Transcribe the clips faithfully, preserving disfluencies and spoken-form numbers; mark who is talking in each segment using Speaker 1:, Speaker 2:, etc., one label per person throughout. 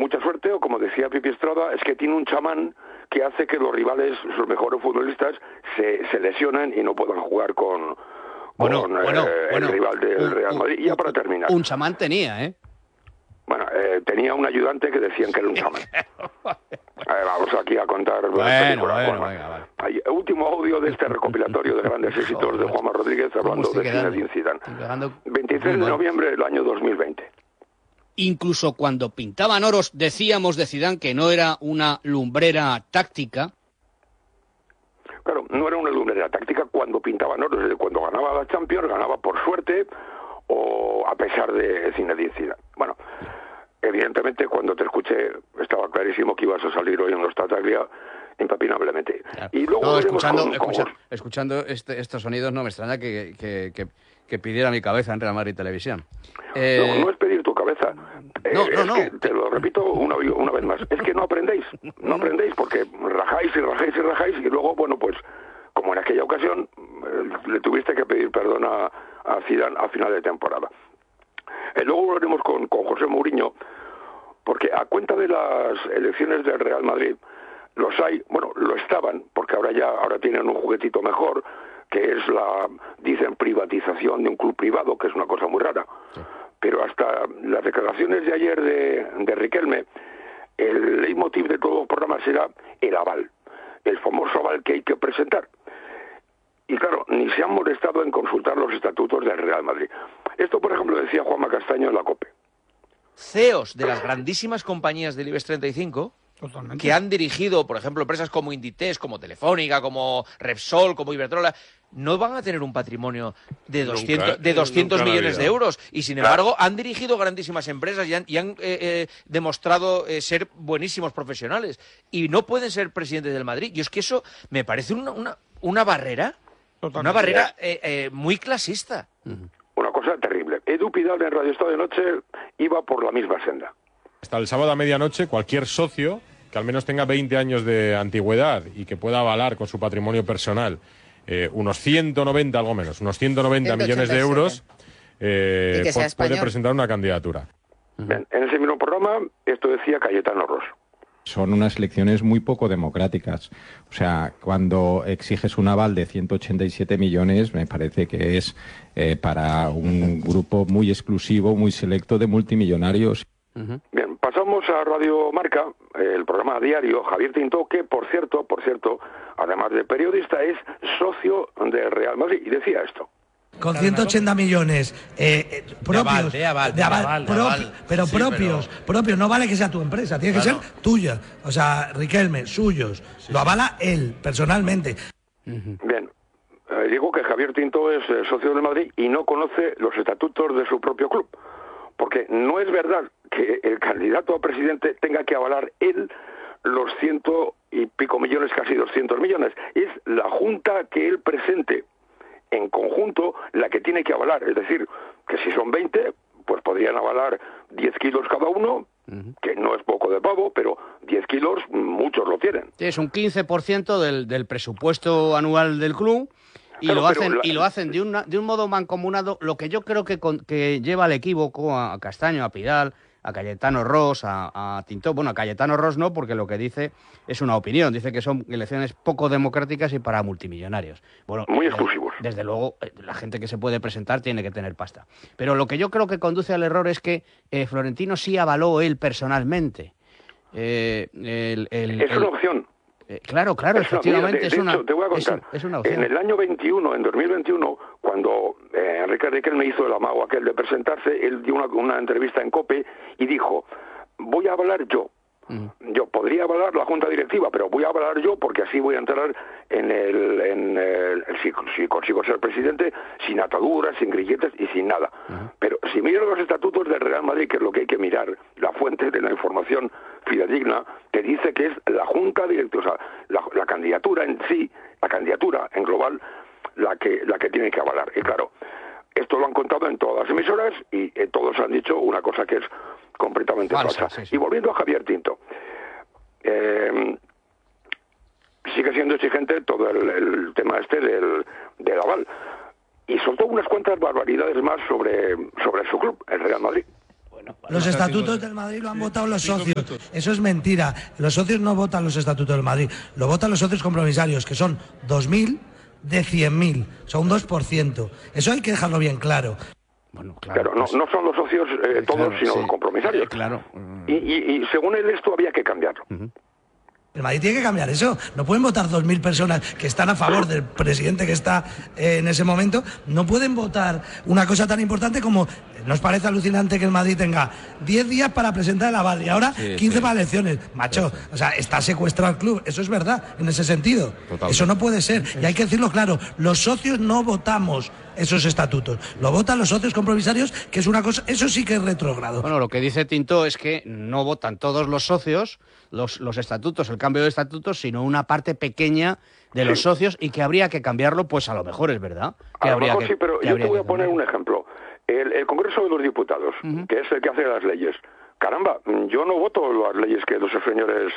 Speaker 1: mucha suerte, o como decía Pipi Estrada, es que tiene un chamán que hace que los rivales, sus mejores futbolistas, se, se lesionen y no puedan jugar con,
Speaker 2: bueno,
Speaker 1: con
Speaker 2: bueno,
Speaker 1: eh,
Speaker 2: bueno,
Speaker 1: el rival del
Speaker 2: un,
Speaker 1: Real Madrid.
Speaker 2: Un,
Speaker 1: y ya para terminar.
Speaker 2: Un chamán tenía, ¿eh?
Speaker 1: Bueno, eh, tenía un ayudante que decían que era un chamán. Eh, vamos aquí a contar...
Speaker 2: Bueno, bueno, bueno, venga, vale.
Speaker 1: Hay, último audio de este recopilatorio de grandes éxitos de Juanma Rodríguez hablando de Zinedine Zidane. veintitrés de noviembre del año dos mil veinte.
Speaker 2: Incluso cuando pintaban oros decíamos de Zidane que no era una lumbrera táctica.
Speaker 1: Claro, no era una lumbrera táctica cuando pintaban oros, es decir, cuando ganaba la Champions, ganaba por suerte o a pesar de Zinedine Zidane. Bueno, evidentemente cuando te escuché estaba clarísimo que ibas a salir hoy en los Tataglia impepinablemente.
Speaker 2: Claro.
Speaker 1: Y luego
Speaker 2: no, escuchando,
Speaker 1: con,
Speaker 2: escucha,
Speaker 1: con...
Speaker 2: escuchando este, estos sonidos no me extraña que, que, que, que pidiera mi cabeza en Real Madrid Televisión. Eh...
Speaker 1: No, no es pedir tu cabeza. Eh,
Speaker 2: no, no,
Speaker 1: es
Speaker 2: no.
Speaker 1: Que, te lo repito una, una vez más, es que no aprendéis, no aprendéis porque rajáis y rajáis y rajáis y luego, bueno, pues como en aquella ocasión eh, le tuviste que pedir perdón a, a Zidane a final de temporada. Eh, luego volveremos con, con José Mourinho, porque a cuenta de las elecciones del Real Madrid, los hay, bueno, lo estaban, porque ahora ya ahora tienen un juguetito mejor, que es la, dicen, privatización de un club privado, que es una cosa muy rara. Sí. Pero hasta las declaraciones de ayer de, de Riquelme, el leitmotiv de todos los programas era el aval, el famoso aval que hay que presentar. Y claro, ni se han molestado en consultar los estatutos del Real Madrid. Esto, por ejemplo, decía Juanma Castaño en la COPE.
Speaker 3: C E Os de las grandísimas compañías del IBEX treinta y cinco, totalmente, que han dirigido, por ejemplo, empresas como Inditex, como Telefónica, como Repsol, como Iberdrola, no van a tener un patrimonio de doscientos, nunca, de doscientos millones de euros. Y, sin embargo, han dirigido grandísimas empresas y han, y han eh, eh, demostrado eh, ser buenísimos profesionales. Y no pueden ser presidentes del Madrid. Y es que eso me parece una, una, una barrera, totalmente, una barrera eh, eh, muy clasista.
Speaker 1: Uh-huh. Una cosa terrible. Edu Pidal en Radio Estado de Noche iba por la misma senda.
Speaker 4: Hasta el sábado a medianoche, cualquier socio que al menos tenga veinte años de antigüedad y que pueda avalar con su patrimonio personal eh, unos ciento noventa, algo menos, unos ciento noventa millones de euros, eh, pues puede presentar una candidatura.
Speaker 1: Bien, en ese mismo programa, esto decía Cayetano Ros.
Speaker 5: Son unas elecciones muy poco democráticas. O sea, cuando exiges un aval de ciento ochenta y siete millones, me parece que es eh, para un grupo muy exclusivo, muy selecto de multimillonarios.
Speaker 1: Uh-huh. Bien, pasamos a Radio Marca, el programa diario. Javier Tintó, que por cierto, por cierto, además de periodista, es socio del Real Madrid, y decía esto.
Speaker 6: Con ciento ochenta millones eh, eh, propios,
Speaker 3: de aval, de aval,
Speaker 6: de aval,
Speaker 3: de aval,
Speaker 6: propi,
Speaker 3: de aval.
Speaker 6: pero
Speaker 3: Sí,
Speaker 6: propios,
Speaker 3: pero...
Speaker 6: propios, no vale que sea tu empresa, tiene claro. que ser tuya. O sea, Riquelme, suyos, sí, lo avala sí. él, personalmente.
Speaker 1: Uh-huh. Bien, eh, digo que Javier Tintó es eh, socio del Madrid y no conoce los estatutos de su propio club, porque no es verdad que el candidato a presidente tenga que avalar él los ciento y pico millones, casi doscientos millones. Es la junta que él presente en conjunto la que tiene que avalar, es decir, que si son veinte, pues podrían avalar diez kilos cada uno, uh-huh. que no es poco de pavo, pero diez kilos muchos lo tienen.
Speaker 2: Es un quince por ciento del, del presupuesto anual del club y, claro, lo, hacen, la... y lo hacen de, una, de un modo mancomunado, lo que yo creo que, con, que lleva al equívoco a, a Castaño, a Pidal, a Cayetano Ros, a, a Tintó. Bueno, a Cayetano Ros no, porque lo que dice es una opinión. Dice que son elecciones poco democráticas y para multimillonarios. Bueno,
Speaker 1: muy exclusivos.
Speaker 2: Desde, desde luego, la gente que se puede presentar tiene que tener pasta. Pero lo que yo creo que conduce al error es que eh, Florentino sí avaló él personalmente. Eh, el, el,
Speaker 1: es
Speaker 2: el,
Speaker 1: una opción.
Speaker 2: Eh, claro, claro, es efectivamente.
Speaker 1: Una, de,
Speaker 2: es
Speaker 1: de
Speaker 2: una,
Speaker 1: hecho, te voy a contar.
Speaker 2: Es, es una opción.
Speaker 1: En el año veintiuno, en dos mil veintiuno, cuando eh, Enrique Riquelme hizo el amago aquel de presentarse, él dio una, una entrevista en COPE y dijo, voy a avalar yo. Uh-huh. Yo podría avalar la junta directiva, pero voy a avalar yo porque así voy a entrar en el, en el, el si, si consigo ser presidente, sin ataduras, sin grilletes y sin nada. Uh-huh. Pero si miras los estatutos del Real Madrid, que es lo que hay que mirar, la fuente de la información fidedigna, te dice que es la junta directiva, o sea, la, la candidatura en sí, la candidatura en global, la que, la que tiene que avalar. Y claro, esto lo han contado en todas las emisoras y eh, todos han dicho una cosa que es completamente falsa. falsa. Sí, sí. Y volviendo a Javier Tinto, eh, sigue siendo exigente todo el, el tema este del, del aval. Y soltó unas cuantas barbaridades más sobre, sobre su club, el Real Madrid.
Speaker 6: Bueno, los estatutos del Madrid lo han sí, votado los socios. Minutos. Eso es mentira. Los socios no votan los estatutos del Madrid. Lo votan los socios compromisarios, que son dos mil de cien mil. Son un dos por ciento. Eso hay que dejarlo bien claro.
Speaker 1: Bueno, claro, claro pues, no, no son los socios eh, todos, claro, sino sí. los compromisarios.
Speaker 2: Eh, claro.
Speaker 1: Y, y, y según él esto había que cambiarlo. Uh-huh.
Speaker 6: El Madrid tiene que cambiar eso. No pueden votar dos mil personas que están a favor del presidente que está eh, en ese momento. No pueden votar una cosa tan importante como... ¿Nos parece alucinante que el Madrid tenga diez días para presentar el aval y ahora sí, quince sí. para elecciones? Macho, sí, sí. o sea, está secuestrado el club. Eso es verdad, en ese sentido. Totalmente. Eso no puede ser. Y hay que decirlo claro. Los socios no votamos esos estatutos. Lo votan los socios compromisarios, que es una cosa... Eso sí que es retrógrado.
Speaker 2: Bueno, lo que dice Tinto es que no votan todos los socios los, los estatutos, el cambio de estatutos, sino una parte pequeña de los sí. socios y que habría que cambiarlo, pues a lo mejor es verdad. Que
Speaker 1: a lo
Speaker 2: habría
Speaker 1: mejor
Speaker 2: que,
Speaker 1: sí, pero yo te voy a poner un ejemplo. El, el Congreso de los Diputados, uh-huh. que es el que hace las leyes. Caramba, yo no voto las leyes que los señores...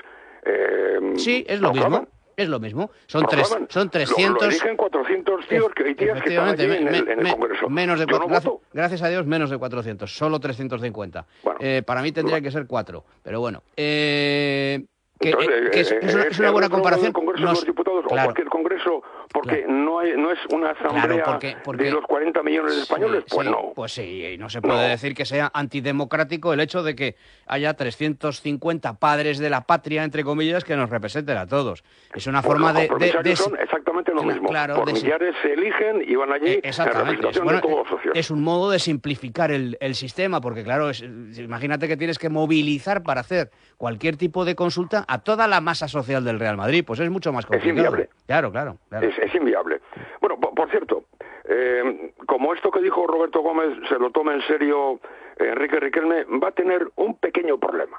Speaker 1: Eh,
Speaker 2: sí, es lo mismo. Es lo mismo. Son, tres, son trescientos...
Speaker 1: Lo, lo eligen cuatrocientos tíos y tías que están allí me, en, el, en el
Speaker 2: me,
Speaker 1: Congreso.
Speaker 2: Menos de
Speaker 1: yo
Speaker 2: cuatro,
Speaker 1: no
Speaker 2: gracias,
Speaker 1: voto.
Speaker 2: Gracias a Dios, menos de cuatrocientos. Solo trescientos cincuenta. Bueno, eh, para mí tendría bueno. que ser cuatro. Pero bueno... Eh... Que,
Speaker 1: Entonces,
Speaker 2: que es, es, una, es una buena comparación.
Speaker 1: El Congreso
Speaker 2: Nos,
Speaker 1: de los Diputados
Speaker 2: claro,
Speaker 1: o cualquier Congreso, porque
Speaker 2: claro.
Speaker 1: no hay, no es una asamblea
Speaker 2: claro, porque, porque,
Speaker 1: de los cuarenta millones de españoles,
Speaker 2: sí,
Speaker 1: pues
Speaker 2: sí,
Speaker 1: no.
Speaker 2: Pues sí, no se puede no. decir que sea antidemocrático el hecho de que haya trescientos cincuenta padres de la patria, entre comillas, que nos representen a todos. Es una
Speaker 1: pues
Speaker 2: forma
Speaker 1: los
Speaker 2: de, de, de...
Speaker 1: son exactamente lo mismo.
Speaker 2: Claro,
Speaker 1: Por millares se eligen y van allí
Speaker 2: eh, exactamente.
Speaker 1: en representación
Speaker 2: bueno,
Speaker 1: de todos los socios.
Speaker 2: Es un modo de simplificar el, el sistema, porque claro, es, imagínate que tienes que movilizar para hacer cualquier tipo de consulta a toda la masa social del Real Madrid. Pues es mucho más complicado.
Speaker 1: Es inviable.
Speaker 2: Claro, claro. claro.
Speaker 1: Es, es inviable. Bueno, por, por cierto, eh, como esto que dijo Roberto Gómez se lo toma en serio eh, Enrique Riquelme, va a tener un pequeño problema.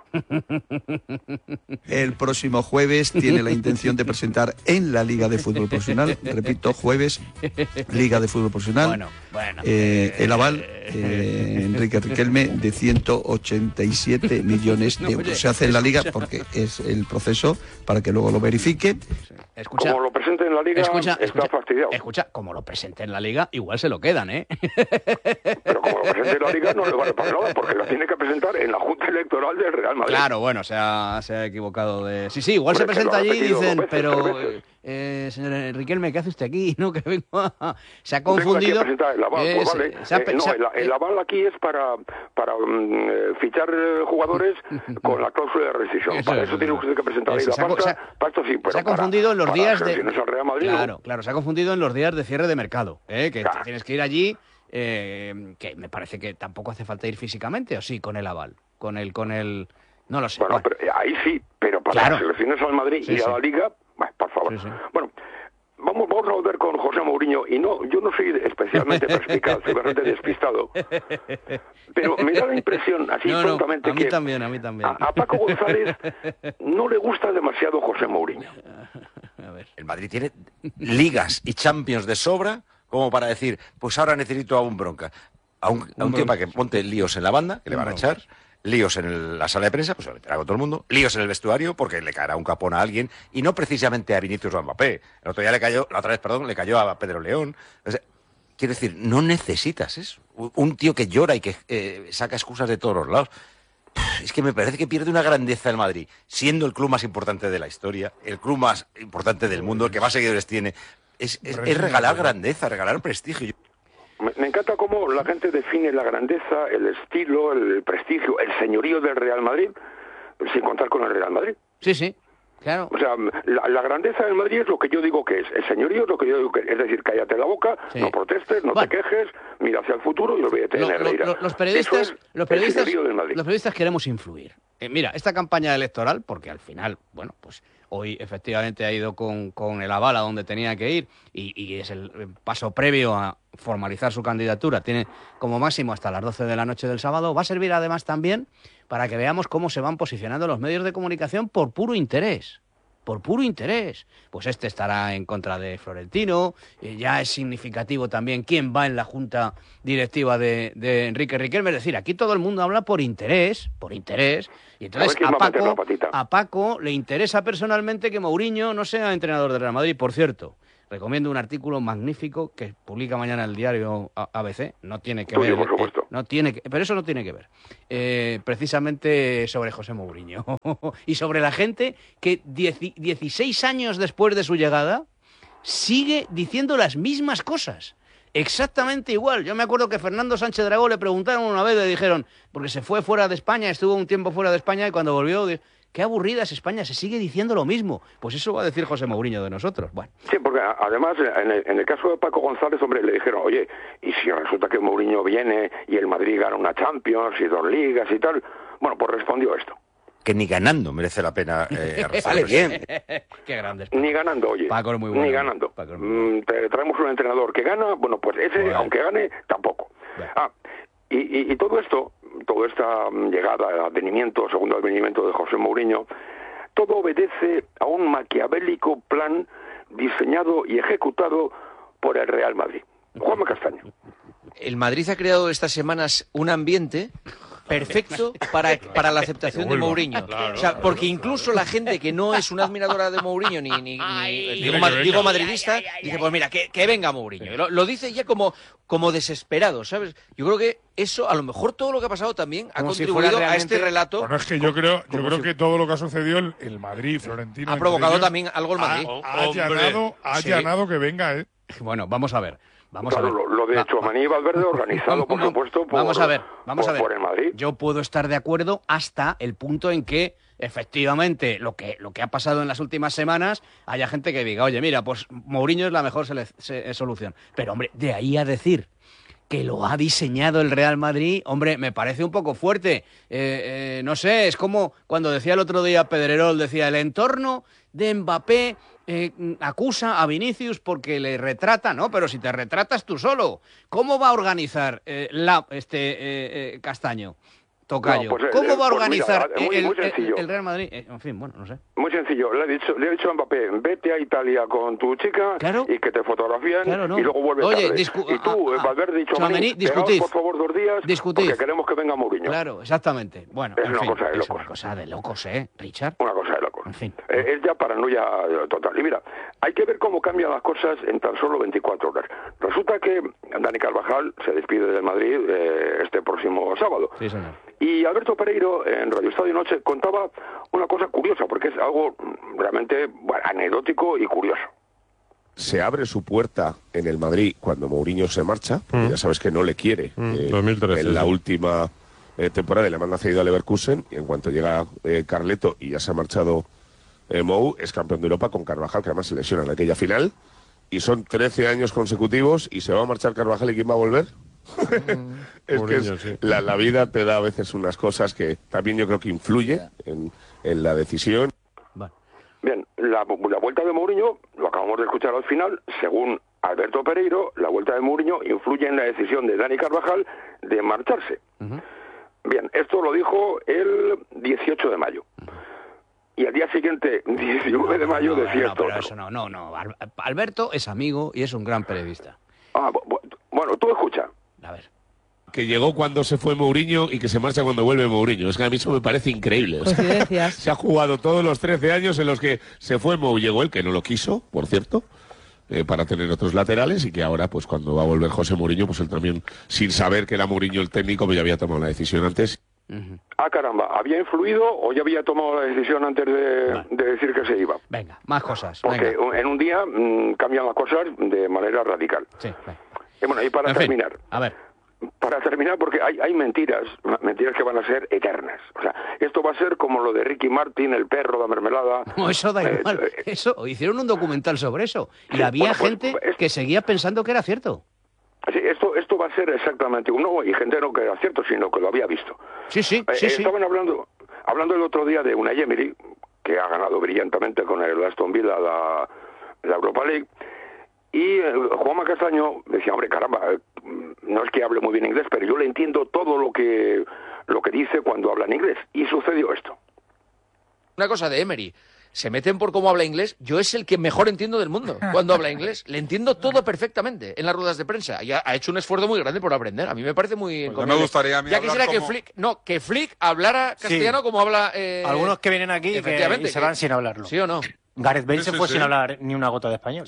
Speaker 7: El próximo jueves tiene la intención de presentar en la Liga de Fútbol Profesional, repito, jueves, Liga de Fútbol Profesional,
Speaker 2: bueno, bueno,
Speaker 7: eh, el aval, eh, Enrique Riquelme, de ciento ochenta y siete millones de euros. Se hace en la Liga porque es el proceso para que luego lo verifique.
Speaker 2: Escucha,
Speaker 1: como lo presente en la Liga,
Speaker 2: escucha,
Speaker 1: está
Speaker 2: escucha,
Speaker 1: fastidiado.
Speaker 2: Escucha, como lo presente en la Liga, igual se lo quedan, ¿eh?
Speaker 1: Pero como lo presente en la Liga no le vale para nada, porque lo tiene que presentar en la Junta Electoral del Real Madrid.
Speaker 2: Claro, bueno, se ha, se ha equivocado de... Sí, sí, igual
Speaker 1: Hombre,
Speaker 2: se presenta allí y dicen,
Speaker 1: veces,
Speaker 2: pero... Eh, señor Riquelme, ¿qué hace usted aquí? ¿No? Que vengo a... Se ha confundido...
Speaker 1: Vengo aquí a el aval,
Speaker 2: eh,
Speaker 1: pues vale.
Speaker 2: se, se ha,
Speaker 1: eh, no,
Speaker 2: se ha,
Speaker 1: el, el aval aquí es para, para um, fichar jugadores con la cláusula de rescisión. Eso, para eso, eso tiene usted que presentar ahí la pasta. Para esto sí, pero
Speaker 2: se ha confundido
Speaker 1: para,
Speaker 2: en los días de...
Speaker 1: Real Madrid,
Speaker 2: claro,
Speaker 1: ¿no?
Speaker 2: claro, se ha confundido en los días de cierre de mercado, ¿eh? Que
Speaker 1: claro.
Speaker 2: tienes que ir allí... Eh, que me parece que tampoco hace falta ir físicamente, o sí, con el aval, con el, con el, no lo sé.
Speaker 1: Bueno,
Speaker 2: bueno.
Speaker 1: pero ahí sí, pero para
Speaker 2: claro.
Speaker 1: las selecciones al Madrid sí, y a sí. la Liga, bueno, por favor. Sí, sí. Bueno, vamos, vamos a volver con José Mourinho, y no, yo no soy especialmente perspicaz, soy bastante despistado, pero me da la impresión, así
Speaker 2: no,
Speaker 1: prontamente,
Speaker 2: no, a mí
Speaker 1: que
Speaker 2: también, a, mí también.
Speaker 1: A, a Paco González no le gusta demasiado José Mourinho.
Speaker 8: A ver. El Madrid tiene ligas y Champions de sobra como para decir, pues ahora necesito a un bronca. A un, a un, un tío para que monte líos en la banda, que le van a echar, líos en el, la sala de prensa, pues se lo meterá con todo el mundo, líos en el vestuario, porque le caerá un capón a alguien, y no precisamente a Vinicius o a Mbappé. El otro día le cayó, la otra vez, perdón, le cayó a Pedro León. O sea, quiero decir, no necesitas eso. Un tío que llora y que eh, saca excusas de todos los lados. Es que me parece que pierde una grandeza el Madrid, siendo el club más importante de la historia, el club más importante del mundo, el que más seguidores tiene. Es, es, es regalar grandeza, regalar prestigio.
Speaker 1: Me, me encanta cómo la gente define la grandeza, el estilo, el prestigio, el señorío del Real Madrid, sin contar con el Real Madrid.
Speaker 2: Sí, sí, claro.
Speaker 1: O sea, la, la grandeza del Madrid es lo que yo digo que es. El señorío es lo que yo digo que es. Es decir, cállate la boca, sí. no protestes, no bueno. te quejes, mira hacia el futuro y olvídate de Negreira.
Speaker 2: Lo, lo, los periodistas, los periodistas, los periodistas queremos influir. Eh, mira, esta campaña electoral, porque al final, bueno, pues hoy efectivamente ha ido con, con el aval a donde tenía que ir y, y es el paso previo a formalizar su candidatura. Tiene como máximo hasta las doce de la noche del sábado. Va a servir además también para que veamos cómo se van posicionando los medios de comunicación por puro interés. Por puro interés. Pues este estará en contra de Florentino. Eh, ya es significativo también quién va en la junta directiva de, de Enrique Riquelme. Es decir, aquí todo el mundo habla por interés, por interés. Y entonces a, a, Paco, a Paco le interesa personalmente que Mourinho no sea entrenador del Real Madrid. Por cierto, recomiendo un artículo magnífico que publica mañana el diario A B C, no tiene que
Speaker 1: Tuyo,
Speaker 2: ver,
Speaker 1: por supuesto.
Speaker 2: eh, no tiene que, pero eso no tiene que ver, eh, precisamente sobre José Mourinho y sobre la gente que dieciséis años después de su llegada sigue diciendo las mismas cosas. Exactamente igual. Yo me acuerdo que Fernando Sánchez Dragó le preguntaron una vez, le dijeron, porque se fue fuera de España, estuvo un tiempo fuera de España y cuando volvió, qué aburrida es España, se sigue diciendo lo mismo. Pues eso va a decir José Mourinho de nosotros. Bueno.
Speaker 1: Sí, porque además en el, en el caso de Paco González, hombre, le dijeron, oye, y si resulta que Mourinho viene y el Madrid gana una Champions y dos ligas y tal, bueno, pues respondió esto.
Speaker 8: Que ni ganando merece la pena eh,
Speaker 2: Vale, bien. Qué grande.
Speaker 1: Ni ganando, oye.
Speaker 2: Paco es muy bueno.
Speaker 1: Ni ganando.
Speaker 2: Paco es muy bueno.
Speaker 1: Mm, te traemos un entrenador que gana, bueno, pues ese, bueno. aunque gane, tampoco. Bueno. Ah, y, y, y todo esto, toda esta llegada, el advenimiento, segundo advenimiento de José Mourinho, todo obedece a un maquiavélico plan diseñado y ejecutado por el Real Madrid. Juanma Castaño.
Speaker 3: El Madrid ha creado estas semanas un ambiente perfecto para, para la aceptación de Mourinho. Claro, o sea, porque incluso la gente que no es una admiradora de Mourinho, ni, ni, ni digo, ma, digo madridista, dice, pues mira, que, que venga Mourinho. Lo, lo dice ya como, como desesperado, ¿sabes? Yo creo que eso, a lo mejor todo lo que ha pasado también ha como contribuido si realmente... a este relato.
Speaker 9: Bueno, es que yo creo, yo creo si... que todo lo que ha sucedido el, el Madrid, Florentino...
Speaker 3: Ha provocado también algo el Madrid.
Speaker 9: Ha, ha allanado, ha allanado sí. que venga, ¿eh?
Speaker 2: Bueno, vamos a ver. Vamos
Speaker 1: claro,
Speaker 2: a ver.
Speaker 1: Lo, lo de Tchouaméni y Valverde organizado, por supuesto, por,
Speaker 2: vamos a ver, vamos
Speaker 1: por,
Speaker 2: a ver.
Speaker 1: por el Madrid.
Speaker 2: Yo puedo estar de acuerdo hasta el punto en que, efectivamente, lo que, lo que ha pasado en las últimas semanas, haya gente que diga, oye, mira, pues Mourinho es la mejor sele- se- solución. Pero, hombre, de ahí a decir que lo ha diseñado el Real Madrid, hombre, me parece un poco fuerte. Eh, eh, no sé, es como cuando decía el otro día Pedrerol, decía, el entorno de Mbappé... Eh, acusa a Vinicius porque le retrata, ¿no? Pero si te retratas tú solo, ¿cómo va a organizar eh, la, este eh, eh, Castaño? Tocayo.
Speaker 1: No, pues,
Speaker 2: ¿Cómo
Speaker 1: eh,
Speaker 2: va a
Speaker 1: pues
Speaker 2: organizar
Speaker 1: mira, muy,
Speaker 2: el,
Speaker 1: muy
Speaker 2: el, el Real Madrid? Eh, en fin, bueno, no sé.
Speaker 1: Muy sencillo. Le he dicho, le he dicho a Mbappé, vete a Italia con tu chica
Speaker 2: claro.
Speaker 1: y que te fotografíen
Speaker 2: claro, no.
Speaker 1: y luego vuelves
Speaker 2: Oye,
Speaker 1: tarde.
Speaker 2: discu-
Speaker 1: y tú,
Speaker 2: ah, ah,
Speaker 1: Valverde y Tchouaméni,
Speaker 2: discutid.
Speaker 1: por favor dos días
Speaker 2: discutid.
Speaker 1: porque queremos que venga Mourinho.
Speaker 2: Claro, exactamente. Bueno,
Speaker 1: es
Speaker 2: en
Speaker 1: una
Speaker 2: fin,
Speaker 1: cosa de
Speaker 2: es
Speaker 1: locos.
Speaker 2: una cosa de locos, ¿eh, Richard?
Speaker 1: Una cosa de locos.
Speaker 2: En fin.
Speaker 1: Eh, es ya paranoia total. Y mira, hay que ver cómo cambian las cosas en tan solo veinticuatro horas. Resulta que Dani Carvajal se despide del Madrid eh, este próximo sábado.
Speaker 2: Sí, señor.
Speaker 1: Y Alberto Pereiro, en Radio Estadio Noche, contaba una cosa curiosa, porque es algo realmente bueno, anecdótico y curioso.
Speaker 10: Se abre su puerta en el Madrid cuando Mourinho se marcha, porque mm. ya sabes que no le quiere.
Speaker 4: Mm,
Speaker 10: eh,
Speaker 4: dos mil trece,
Speaker 10: en la
Speaker 4: sí.
Speaker 10: última eh, temporada le manda cedido a Leverkusen, y en cuanto llega eh, Carleto y ya se ha marchado eh, Mou, es campeón de Europa con Carvajal, que además se lesiona en aquella final, y son trece años consecutivos, y se va a marchar Carvajal, ¿y quién va a volver? es
Speaker 4: Mourinho,
Speaker 10: que es,
Speaker 4: sí.
Speaker 10: la, la vida te da a veces unas cosas que también yo creo que influye en, en la decisión.
Speaker 1: Bien, la, la vuelta de Mourinho, lo acabamos de escuchar al final, según Alberto Pereiro, la vuelta de Mourinho influye en la decisión de Dani Carvajal de marcharse. Uh-huh. Bien, esto lo dijo el dieciocho de mayo. Uh-huh. Y al día siguiente, diecinueve de mayo,
Speaker 2: no, no,
Speaker 1: decía
Speaker 2: no,
Speaker 1: esto.
Speaker 2: Pero eso no, no, no. Alberto es amigo y es un gran periodista.
Speaker 1: Ah, bueno, tú escucha.
Speaker 2: A ver.
Speaker 10: Que llegó cuando se fue Mourinho y que se marcha cuando vuelve Mourinho. Es que a mí eso me parece increíble. O sea, se ha jugado todos los trece años en los que se fue Mou, llegó él, que no lo quiso, por cierto, eh, para tener otros laterales, y que ahora, pues cuando va a volver José Mourinho, pues él también, sin saber que era Mourinho el técnico, pues ya había tomado la decisión antes.
Speaker 1: Uh-huh. Ah, caramba, ¿había influido o ya había tomado la decisión antes de, vale. de decir que se iba?
Speaker 2: Venga, más cosas.
Speaker 1: Porque
Speaker 2: venga.
Speaker 1: en un día mmm, cambian las cosas de manera radical.
Speaker 2: Sí, venga.
Speaker 1: Y bueno, y para
Speaker 2: en
Speaker 1: terminar...
Speaker 2: Fin, a ver.
Speaker 1: Para terminar, porque hay, hay mentiras, mentiras que van a ser eternas. O sea, esto va a ser como lo de Ricky Martin, el perro, la mermelada.
Speaker 2: No, eso da igual. Eh, eso, hicieron un documental sobre eso. Y
Speaker 1: sí,
Speaker 2: había
Speaker 1: bueno, pues,
Speaker 2: gente
Speaker 1: es,
Speaker 2: que seguía pensando que era cierto.
Speaker 1: Sí, esto, esto va a ser exactamente uno, y gente no que era cierto, sino que lo había visto.
Speaker 2: Sí, sí,
Speaker 1: eh,
Speaker 2: sí,
Speaker 1: Estaban
Speaker 2: sí.
Speaker 1: hablando, hablando el otro día de Unai Emery, que ha ganado brillantemente con el Aston Villa la, la Europa League. Y eh, Juanma Castaño decía, hombre, caramba, eh, no es que hable muy bien inglés, pero yo le entiendo todo lo que lo que dice cuando habla en inglés. Y sucedió esto.
Speaker 3: Una cosa de Emery. Se meten por cómo habla inglés. Yo es el que mejor entiendo del mundo cuando habla inglés. Le entiendo todo perfectamente en las ruedas de prensa. Y ha, ha hecho un esfuerzo muy grande por aprender. A mí me parece muy...
Speaker 11: Pues me gustaría a mí
Speaker 3: ya quisiera
Speaker 11: como...
Speaker 3: que Flick... No, que Flick hablara castellano sí. como habla... Eh...
Speaker 12: Algunos que vienen aquí que, y se van sin hablarlo.
Speaker 3: ¿Sí o no?
Speaker 12: Gareth Bale sí, se fue
Speaker 11: sí,
Speaker 12: sin
Speaker 11: sí.
Speaker 12: hablar ni una gota de español.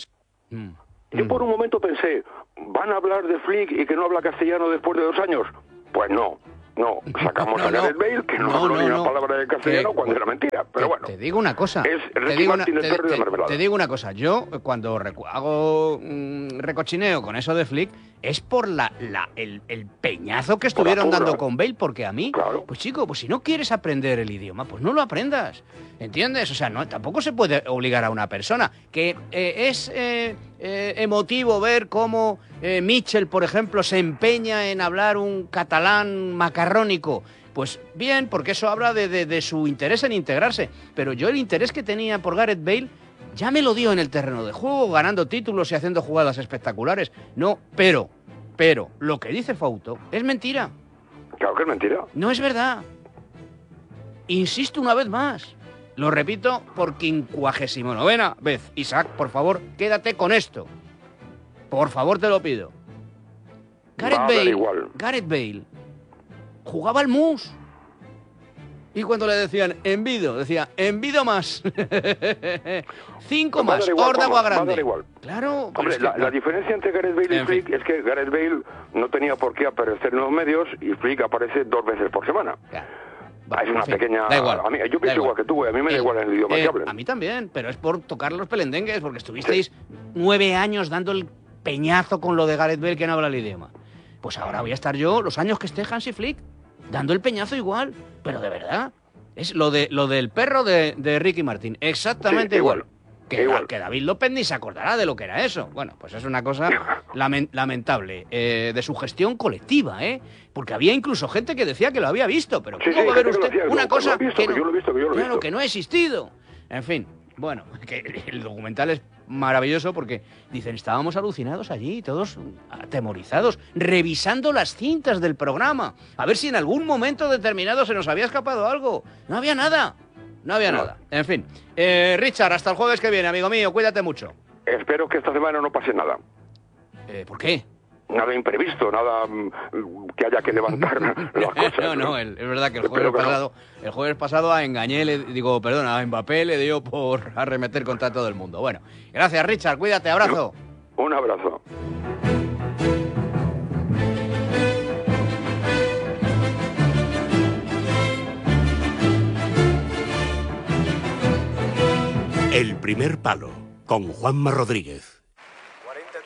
Speaker 2: Mm.
Speaker 1: Yo por un momento pensé, ¿van a hablar de Flick y que no habla castellano después de dos años? Pues no. No, sacamos
Speaker 2: no,
Speaker 1: a Gareth Bale, que no, no habló no, ni una no. palabra de castellano
Speaker 2: que,
Speaker 1: cuando era mentira. Pero
Speaker 2: te,
Speaker 1: bueno.
Speaker 2: Te digo una cosa.
Speaker 1: Es
Speaker 2: te digo una,
Speaker 1: te,
Speaker 2: te, te, te digo una cosa. Yo, cuando hago mmm, recochineo con eso de Flick, es por la, la el, el peñazo que estuvieron dando con Bale, porque a mí, claro. pues chico, pues si no quieres aprender el idioma, pues no lo aprendas. ¿Entiendes? O sea, no, tampoco se puede obligar a una persona. Que eh, es eh, eh, emotivo ver cómo eh, Mitchell, por ejemplo, se empeña en hablar un catalán macarrónico. Pues bien, porque eso habla de, de, de su interés en integrarse. Pero yo el interés que tenía por Gareth Bale ya me lo dio en el terreno de juego, ganando títulos y haciendo jugadas espectaculares. No, pero, pero, lo que dice Fouto es mentira.
Speaker 1: Claro que es mentira.
Speaker 2: No es verdad. Insisto una vez más. Lo repito por quincuagésimo novena vez. Isaac, por favor, quédate con esto. Por favor, te lo pido. Gareth Bale, igual. Gareth Bale jugaba al mus. Y cuando le decían envido, decía envido más. Cinco
Speaker 1: pues
Speaker 2: más,
Speaker 1: igual,
Speaker 2: órdago a grande.
Speaker 1: Va a dar igual.
Speaker 2: Claro.
Speaker 1: Hombre, es que, la, la diferencia entre Gareth Bale y en Flick fin. es que Gareth Bale no tenía por qué aparecer en los medios y Flick aparece dos veces por semana. Claro. Va, es una en fin, pequeña...
Speaker 2: Da igual,
Speaker 1: a mí, yo pienso igual. igual que tú, a mí me da eh, igual en el idioma
Speaker 2: eh,
Speaker 1: que hablen.
Speaker 2: A mí también, pero es por tocar los pelendengues, porque estuvisteis sí. nueve años dando el peñazo con lo de Gareth Bale que no habla el idioma. Pues ahora voy a estar yo, los años que esté Hansi Flick, dando el peñazo igual, pero de verdad. Es lo de lo del perro de, de Ricky Martin, exactamente sí, igual. igual. Que, igual. que David López ni se acordará de lo que era eso. Bueno, pues es una cosa lamen, lamentable, eh, de su gestión colectiva, ¿eh? Porque había incluso gente que decía que lo había visto, pero ¿cómo
Speaker 1: sí, sí,
Speaker 2: va a ver usted
Speaker 1: decía,
Speaker 2: una
Speaker 1: no,
Speaker 2: cosa
Speaker 1: visto,
Speaker 2: que, no,
Speaker 1: que, yo lo he visto, que, yo lo he
Speaker 2: claro,
Speaker 1: visto.
Speaker 2: que no ha existido? En fin, bueno, que el documental es maravilloso porque dicen, estábamos alucinados allí, todos atemorizados, revisando las cintas del programa, a ver si en algún momento determinado se nos había escapado algo. No había nada. No había no. nada. En fin. Eh, Richard, hasta el jueves que viene, amigo mío. Cuídate mucho.
Speaker 1: Espero que esta semana no pase nada.
Speaker 2: Eh, ¿Por qué?
Speaker 1: Nada imprevisto, nada mm, que haya que levantar las cosas.
Speaker 2: No, no, el, es verdad que el jueves, pasado, no. el jueves pasado a Engañé, le, digo, perdona, a Mbappé le dio por arremeter contra todo el mundo. Bueno, gracias, Richard. Cuídate. Abrazo.
Speaker 1: Un abrazo.
Speaker 11: El primer palo, con Juanma Rodríguez.
Speaker 12: cuarenta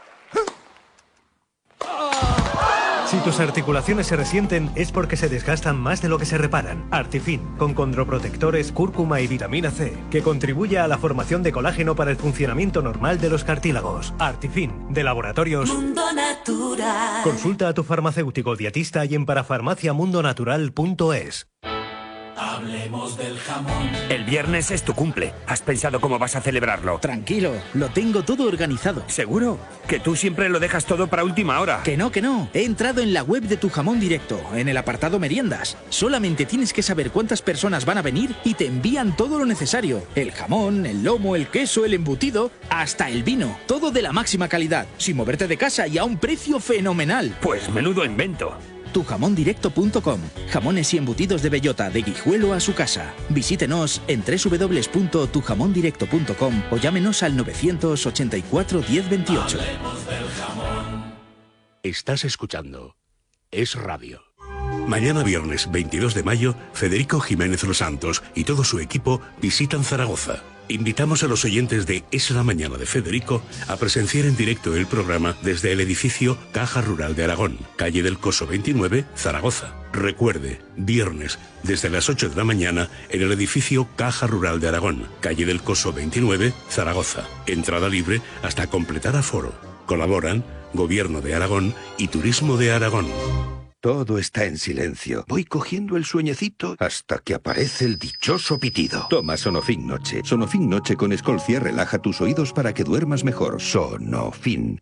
Speaker 12: treinta. Si tus articulaciones se resienten es porque se desgastan más de lo que se reparan. Artifin, con condroprotectores, cúrcuma y vitamina C, que contribuye a la formación de colágeno para el funcionamiento normal de los cartílagos. Artifin, de Laboratorios
Speaker 13: Mundo Natural.
Speaker 12: Consulta a tu farmacéutico dietista y en parafarmacia mundo natural punto es.
Speaker 14: Hablemos del jamón.
Speaker 11: El viernes es tu cumple. ¿Has pensado cómo vas a celebrarlo?
Speaker 15: Tranquilo, lo tengo todo organizado.
Speaker 11: ¿Seguro? Que tú siempre lo dejas todo para última hora.
Speaker 15: Que no, que no. He entrado en la web de Tu Jamón Directo, en el apartado meriendas. Solamente tienes que saber cuántas personas van a venir y te envían todo lo necesario. El jamón, el lomo, el queso, el embutido, hasta el vino. Todo de la máxima calidad, sin moverte de casa y a un precio fenomenal.
Speaker 11: Pues menudo invento.
Speaker 15: tu jamón directo punto com. Jamones y embutidos de bellota, de Guijuelo a su casa. Visítenos en doble u doble u doble u punto tu jamón directo punto com o llámenos al novecientos ochenta y cuatro diez veintiocho.
Speaker 14: Hablemos del jamón.
Speaker 11: Estás escuchando Es Radio.
Speaker 16: Mañana viernes veintidós de mayo, Federico Jiménez Los Santos y todo su equipo visitan Zaragoza. Invitamos a los oyentes de Es la Mañana de Federico a presenciar en directo el programa desde el edificio Caja Rural de Aragón, calle del Coso veintinueve, Zaragoza. Recuerde, viernes, desde las ocho de la mañana, en el edificio Caja Rural de Aragón, calle del Coso veintinueve, Zaragoza. Entrada libre hasta completar aforo. Colaboran Gobierno de Aragón y Turismo de Aragón.
Speaker 17: Todo está en silencio. Voy cogiendo el sueñecito hasta que aparece el dichoso pitido. Toma Sonofin Noche. Sonofin Noche con Escolcia relaja tus oídos para que duermas mejor. Sonofin.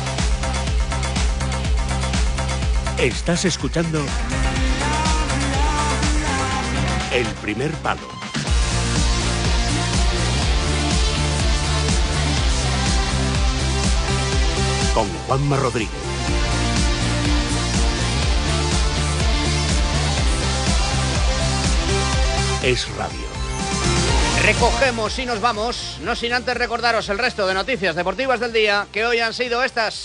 Speaker 11: Estás escuchando El Primer Palo. Con Juanma Rodríguez. Es Radio.
Speaker 2: Recogemos y nos vamos, no sin antes recordaros el resto de noticias deportivas del día, que hoy han sido estas.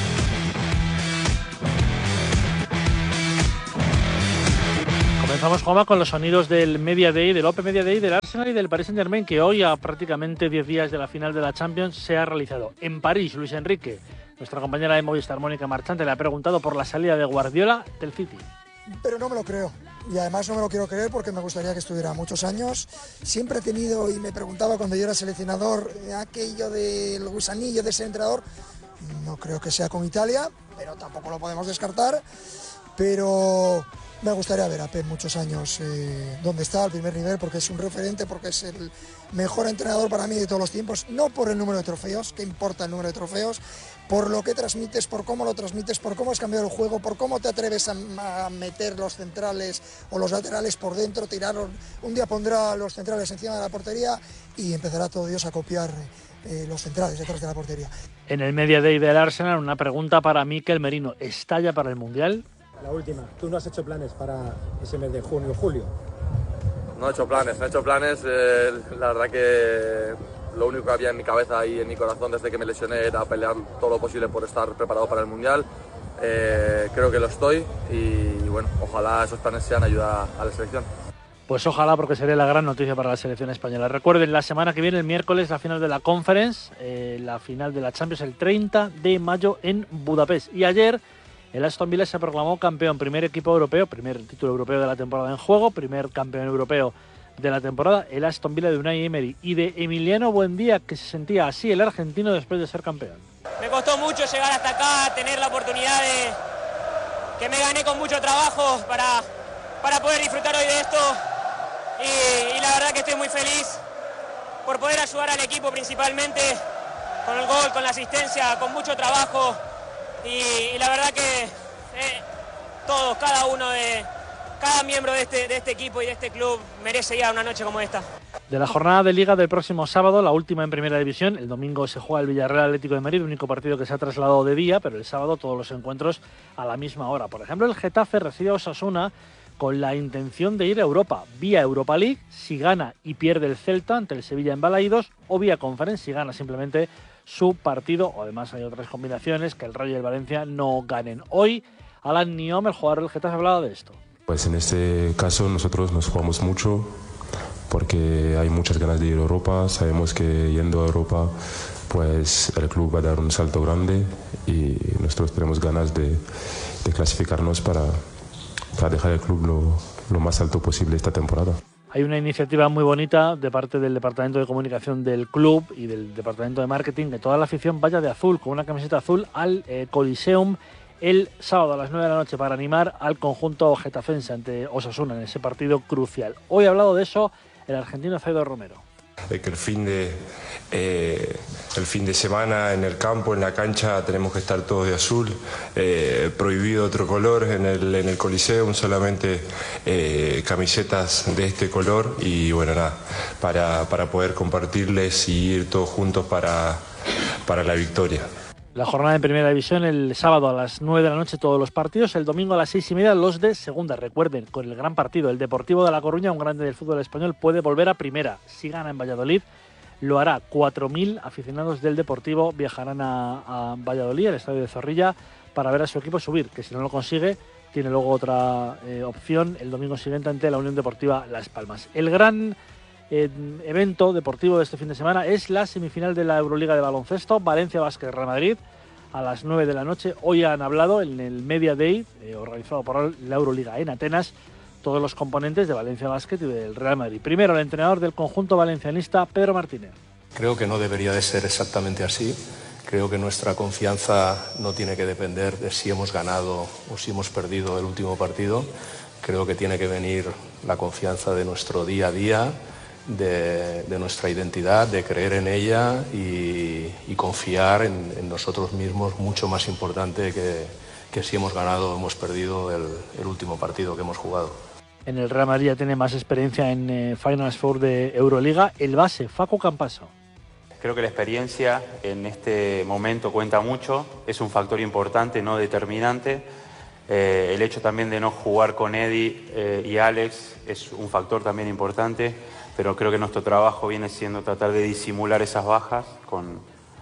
Speaker 18: Comenzamos, Juanma, con los sonidos del Media Day, del Open Media Day del Arsenal y del Paris Saint-Germain, que hoy, a prácticamente diez días de la final de la Champions, se ha realizado. En París, Luis Enrique, nuestra compañera de Movistar, Mónica Marchante, le ha preguntado por la salida de Guardiola del City.
Speaker 19: Pero no me lo creo. Y además no me lo quiero creer porque me gustaría que estuviera muchos años. Siempre he tenido, y me preguntaba cuando yo era seleccionador, aquello del gusanillo de ese entrenador. No creo que sea con Italia, pero tampoco lo podemos descartar. Pero me gustaría ver a Pep muchos años eh, donde está, al primer nivel, porque es un referente, porque es el mejor entrenador para mí de todos los tiempos. No por el número de trofeos, que importa el número de trofeos, por lo que transmites, por cómo lo transmites, por cómo has cambiado el juego, por cómo te atreves a, a meter los centrales o los laterales por dentro, tirar. Un día pondrá los centrales encima de la portería y empezará todo Dios a copiar eh, los centrales detrás de la portería.
Speaker 18: En el Media Day del Arsenal, una pregunta para Mikel Merino. ¿Está ya para el Mundial?
Speaker 20: La última. ¿Tú no has hecho planes para ese mes de junio o julio?
Speaker 21: No he hecho planes, no he hecho planes. Eh, la verdad que lo único que había en mi cabeza y en mi corazón desde que me lesioné era pelear todo lo posible por estar preparado para el Mundial. Eh, creo que lo estoy y, y bueno, ojalá esos planes sean ayuda a la selección.
Speaker 18: Pues ojalá, porque sería la gran noticia para la selección española. Recuerden, la semana que viene, el miércoles, la final de la Conference, eh, la final de la Champions, el treinta de mayo en Budapest. Y ayer el Aston Villa se proclamó campeón, primer equipo europeo, primer título europeo de la temporada en juego, primer campeón europeo de la temporada, el Aston Villa de Unai Emery y de Emiliano Buendía, que se sentía así el argentino después de ser campeón.
Speaker 22: Me costó mucho llegar hasta acá, tener la oportunidad de que me gané con mucho trabajo para, para poder disfrutar hoy de esto y, y la verdad que estoy muy feliz por poder ayudar al equipo principalmente con el gol, con la asistencia, con mucho trabajo. Y, y la verdad que eh, todos, cada uno de cada miembro de este, de este equipo y de este club merece ya una noche como esta.
Speaker 18: De la jornada de Liga del próximo sábado, la última en Primera División, el domingo se juega el Villarreal Atlético de Madrid, el único partido que se ha trasladado de día, pero el sábado todos los encuentros a la misma hora. Por ejemplo, el Getafe recibe a Osasuna con la intención de ir a Europa, vía Europa League, si gana y pierde el Celta ante el Sevilla en Balaídos, o vía Conference, si gana simplemente su partido, o además hay otras combinaciones, que el Rayo y el Valencia no ganen. Hoy, Alan Niom, el jugador del Getafe, ha hablado de esto.
Speaker 23: Pues en este caso nosotros nos jugamos mucho porque hay muchas ganas de ir a Europa. Sabemos que yendo a Europa pues el club va a dar un salto grande y nosotros tenemos ganas de, de clasificarnos para, para dejar el club lo, lo más alto posible esta temporada.
Speaker 18: Hay una iniciativa muy bonita de parte del Departamento de Comunicación del club y del Departamento de Marketing, que toda la afición vaya de azul, con una camiseta azul, al eh, Coliseum el sábado a las nueve de la noche para animar al conjunto getafense ante Osasuna en ese partido crucial. Hoy ha hablado de eso el argentino Zaido Romero.
Speaker 23: De que el fin de eh, el fin de semana en el campo, en la cancha, tenemos que estar todos de azul, eh, prohibido otro color en el, en el Coliseum, solamente eh, camisetas de este color y bueno, nada, para, para poder compartirles y ir todos juntos para, para la victoria.
Speaker 18: La jornada en Primera División el sábado a las nueve de la noche todos los partidos, el domingo a las seis y media los de Segunda. Recuerden, con el gran partido, el Deportivo de La Coruña, un grande del fútbol español, puede volver a Primera. Si gana en Valladolid, lo hará. cuatro mil aficionados del Deportivo viajarán a, a Valladolid, al estadio de Zorrilla, para ver a su equipo subir, que si no lo consigue, tiene luego otra eh, opción el domingo siguiente ante la Unión Deportiva Las Palmas. El gran eh, evento deportivo de este fin de semana es la semifinal de la Euroliga de baloncesto, Valencia Basket Real Madrid, a las nueve de la noche. Hoy han hablado en el Media Day, eh, organizado por la Euroliga en Atenas, todos los componentes de Valencia Basket y del Real Madrid. Primero, el entrenador del conjunto valencianista, Pedro Martínez.
Speaker 24: Creo que no debería de ser exactamente así. Creo que nuestra confianza no tiene que depender de si hemos ganado o si hemos perdido el último partido. Creo que tiene que venir la confianza de nuestro día a día, de, de nuestra identidad, de creer en ella y, y confiar en, en nosotros mismos, mucho más importante que, que si hemos ganado o hemos perdido el, el último partido que hemos jugado.
Speaker 18: En el Real Madrid ya tiene más experiencia en eh, Finals Four de Euroliga, el base Facu Campaso.
Speaker 25: Creo que la experiencia en este momento cuenta mucho, es un factor importante, no determinante. Eh, el hecho también de no jugar con Eddie eh, y Alex es un factor también importante. pero creo que nuestro trabajo viene siendo tratar de disimular esas bajas con,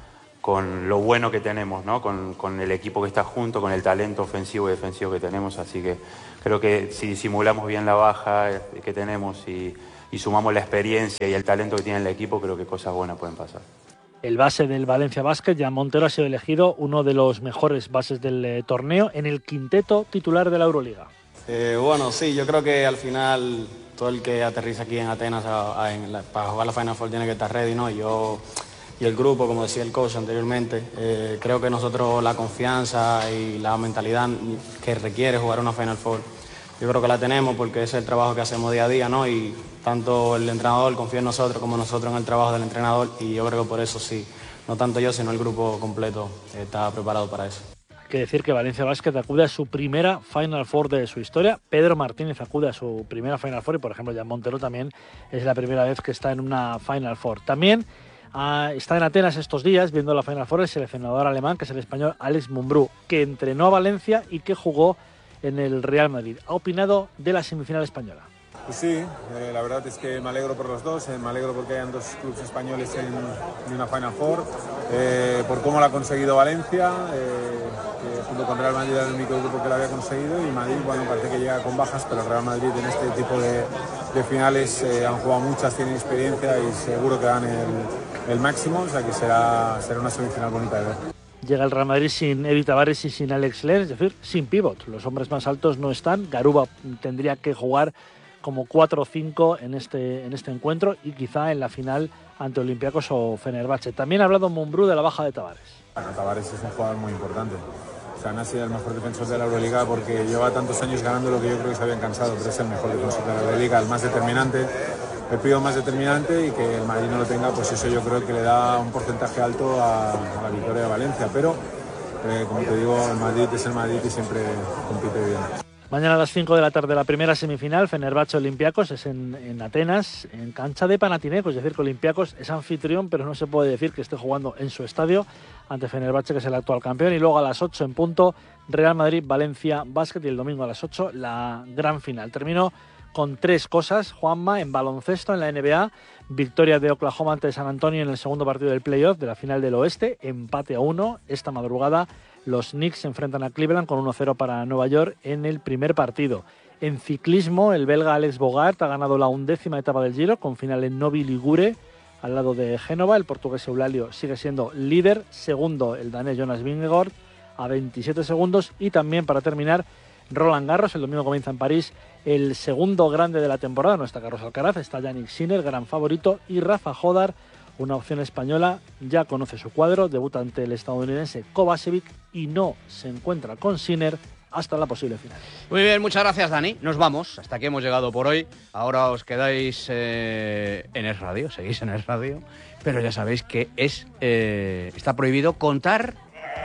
Speaker 25: con lo bueno que tenemos, ¿no? Con, con el equipo que está junto, con el talento ofensivo y defensivo que tenemos, así que creo que si disimulamos bien la baja que tenemos y, y sumamos la experiencia y el talento que tiene el equipo, creo que cosas buenas pueden pasar.
Speaker 18: El base del Valencia Basket, Jan Montero, ha sido elegido uno de los mejores bases del eh, torneo en el quinteto titular de la Euroliga.
Speaker 5: Eh, bueno, sí, yo creo que al final todo el que aterriza aquí en Atenas a, a, en la, para jugar la Final Four tiene que estar ready, ¿no? Yo y el grupo, como decía el coach anteriormente, eh, creo que nosotros la confianza y la mentalidad que requiere jugar una Final Four, yo creo que la tenemos porque es el trabajo que hacemos día a día, ¿no? Y tanto el entrenador confía en nosotros como nosotros en el trabajo del entrenador, y yo creo que por eso sí, no tanto yo, sino el grupo completo está preparado para eso.
Speaker 18: Hay que decir que Valencia Basket acude a su primera Final Four de su historia. Pedro Martínez acude a su primera Final Four y, por ejemplo, Jan Montero también es la primera vez que está en una Final Four. También uh, está en Atenas estos días viendo la Final Four el seleccionador alemán, que es el español Alex Mumbrú, que entrenó a Valencia y que jugó en el Real Madrid. Ha opinado de la semifinal española.
Speaker 6: Pues sí, eh, la verdad es que me alegro por los dos, eh, me alegro porque hayan dos clubes españoles en, en una Final Four, eh, por cómo lo ha conseguido Valencia, eh, que junto con Real Madrid era el único grupo que lo había conseguido, y Madrid, bueno, parece que llega con bajas, pero Real Madrid en este tipo de, de finales eh, han jugado muchas, tienen experiencia y seguro que dan el, el máximo, o sea que será, será una semifinal bonita de ver.
Speaker 18: Llega el Real Madrid sin Eddie Tavares y sin Alex Len, es decir, sin pívot. Los hombres más altos no están. Garuba tendría que jugar como cuatro o cinco en este, en este encuentro y quizá en la final ante Olympiacos o Fenerbahce. También ha hablado Mumbrú de la baja de Tavares.
Speaker 6: Bueno, Tavares es un jugador muy importante. O sea, no ha sido el mejor defensor de la Euroliga porque lleva tantos años ganando lo que yo creo que se habían cansado, pero es el mejor defensor de la Euroliga, el más determinante, el pivo más determinante, y que el Madrid no lo tenga, pues eso yo creo que le da un porcentaje alto a, a la victoria de Valencia. Pero, eh, como te digo, el Madrid es el Madrid y siempre compite bien.
Speaker 18: Mañana a las cinco de la tarde la primera semifinal, Fenerbahce Olympiacos, es en, en Atenas, en cancha de Panathinaikos, es decir, que Olympiacos es anfitrión, pero no se puede decir que esté jugando en su estadio ante Fenerbahce, que es el actual campeón. Y luego a las ocho en punto, Real Madrid, Valencia Basket, y el domingo a las ocho la gran final. Termino con tres cosas, Juanma, en baloncesto, en la N B A, victoria de Oklahoma ante San Antonio en el segundo partido del playoff de la final del oeste, empate a uno. Esta madrugada los Knicks se enfrentan a Cleveland con uno cero para Nueva York en el primer partido. En ciclismo, el belga Alex Bogart ha ganado la undécima etapa del Giro con final en Novi Ligure al lado de Génova. El portugués Eulalio sigue siendo líder, segundo el danés Jonas Vingegaard a veintisiete segundos. Y también, para terminar, Roland Garros, el domingo comienza en París el segundo grande de la temporada. No está Carlos Alcaraz, está Yannick Sinner, gran favorito, y Rafa Jodar, una opción española, ya conoce su cuadro, debuta ante el estadounidense Kovacevic y no se encuentra con Sinner hasta la posible final.
Speaker 2: Muy bien, muchas gracias, Dani. Nos vamos, hasta aquí hemos llegado por hoy. Ahora os quedáis eh, en Es Radio, seguís en Es Radio, pero ya sabéis que es eh, está prohibido contar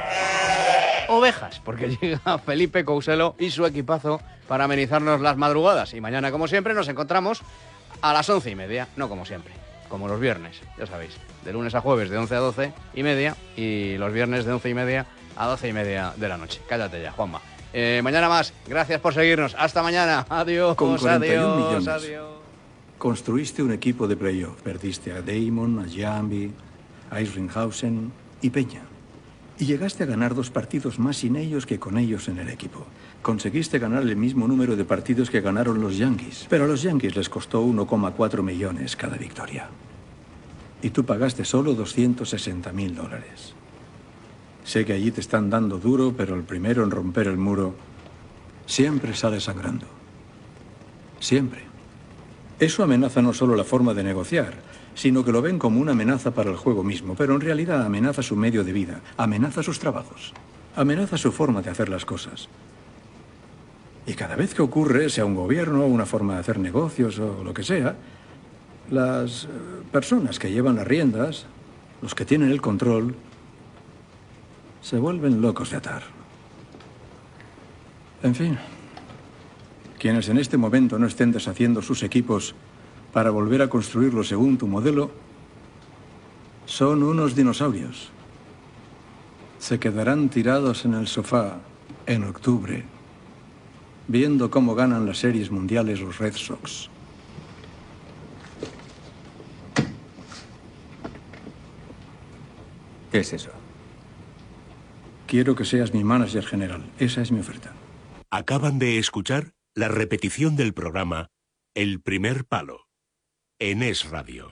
Speaker 2: ovejas, porque llega Felipe Couselo y su equipazo para amenizarnos las madrugadas. Y mañana, como siempre, nos encontramos a las once y media, no como siempre, como los viernes, ya sabéis, de lunes a jueves de once a doce y media, y los viernes de once y media a doce y media de la noche. Cállate ya, Juanma. Eh, mañana más, gracias por seguirnos, hasta mañana, adiós,
Speaker 7: Con cuarenta y un
Speaker 2: adiós,
Speaker 7: millones,
Speaker 2: adiós.
Speaker 7: Construiste un equipo de playoff, perdiste a Damon, a Jambi, a Isringhausen y Peña. Y llegaste a ganar dos partidos más sin ellos que con ellos en el equipo. Conseguiste ganar el mismo número de partidos que ganaron los Yankees, pero a los Yankees les costó uno coma cuatro millones cada victoria. Y tú pagaste solo doscientos sesenta mil dólares. Sé que allí te están dando duro, pero el primero en romper el muro siempre sale sangrando. Siempre. Eso amenaza no solo la forma de negociar, sino que lo ven como una amenaza para el juego mismo, pero en realidad amenaza su medio de vida, amenaza sus trabajos, amenaza su forma de hacer las cosas. Y cada vez que ocurre, sea un gobierno, una forma de hacer negocios o lo que sea, las personas que llevan las riendas, los que tienen el control, se vuelven locos de atar. En fin, quienes en este momento no estén deshaciendo sus equipos para volver a construirlo según tu modelo, son unos dinosaurios. Se quedarán tirados en el sofá en octubre, viendo cómo ganan las series mundiales los Red Sox.
Speaker 3: ¿Qué es eso?
Speaker 7: Quiero que seas mi manager general. Esa es mi oferta.
Speaker 16: Acaban de escuchar la repetición del programa El primer palo en Es Radio.